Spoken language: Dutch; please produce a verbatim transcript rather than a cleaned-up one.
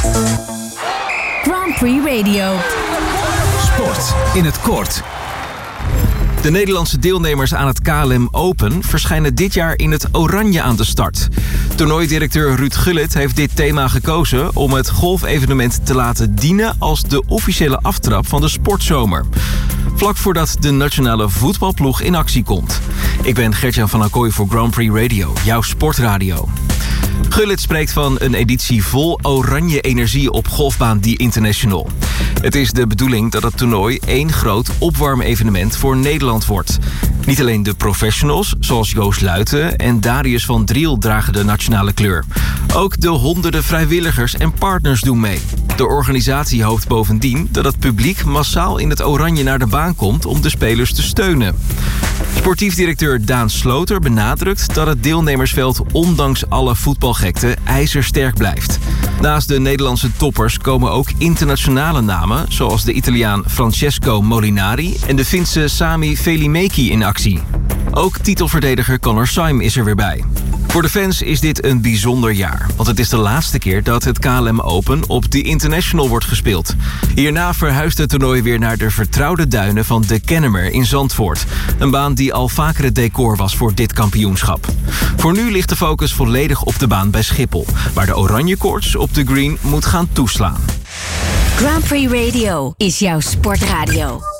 Grand Prix Radio. Sport in het kort. De Nederlandse deelnemers aan het K L M Open verschijnen dit jaar in het oranje aan de start. Toernooidirecteur Ruud Gullit heeft dit thema gekozen om het golfevenement te laten dienen als de officiële aftrap van de sportzomer. Vlak voordat de nationale voetbalploeg in actie komt. Ik ben Gertjan van Accoy voor Grand Prix Radio, jouw sportradio. Gullit spreekt van een editie vol oranje energie op golfbaan The International. Het is de bedoeling dat het toernooi één groot opwarmevenement voor Nederland wordt. Niet alleen de professionals, zoals Joost Luiten en Darius van Driel dragen de nationale kleur. Ook de honderden vrijwilligers en partners doen mee. De organisatie hoopt bovendien dat het publiek massaal in het oranje naar de baan komt om de spelers te steunen. Sportief directeur Daan Sloter benadrukt dat het deelnemersveld ondanks alle voetbalgekte ijzersterk blijft. Naast de Nederlandse toppers komen ook internationale namen, zoals de Italiaan Francesco Molinari en de Finse Sami Välimäki in actie. Ook titelverdediger Connor Syme is er weer bij. Voor de fans is dit een bijzonder jaar, want het is de laatste keer dat het K L M Open op The International wordt gespeeld. Hierna verhuist het toernooi weer naar de vertrouwde duinen van de Kennemer in Zandvoort. Een baan die al vaker het decor was voor dit kampioenschap. Voor nu ligt de focus volledig op de baan bij Schiphol, waar de oranje koorts op de green moet gaan toeslaan. Grand Prix Radio is jouw sportradio.